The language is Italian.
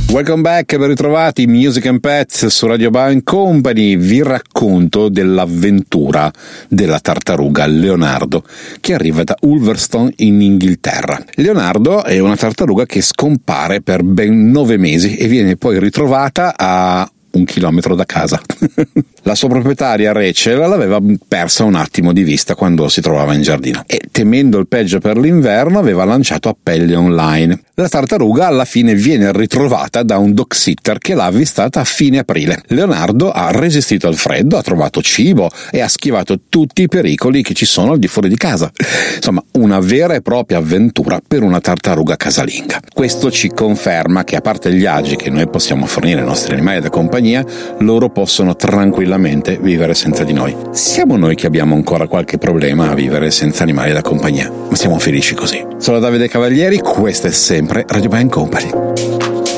Welcome back, ben ritrovati, Music and Pets su Radio Bang Company. Vi racconto dell'avventura della tartaruga Leonardo che arriva da Ulverstone in Inghilterra. Leonardo è una tartaruga che scompare per ben 9 mesi e viene poi ritrovata a 1 chilometro da casa. La sua proprietaria Rachel l'aveva persa un attimo di vista quando si trovava in giardino e, temendo il peggio per l'inverno, aveva lanciato appelli online. La tartaruga alla fine viene ritrovata da un dog sitter che l'ha avvistata a fine aprile. Leonardo ha resistito al freddo, ha trovato cibo e ha schivato tutti i pericoli che ci sono al di fuori di casa. Insomma, una vera e propria avventura per una tartaruga casalinga. Questo ci conferma che, a parte gli agi che noi possiamo fornire ai nostri animali da compagnia, loro possono tranquillamente vivere senza di noi. Siamo noi che abbiamo ancora qualche problema a vivere senza animali da compagnia, ma siamo felici così. Sono Davide Cavalieri, questo è sempre Radio Bang Company.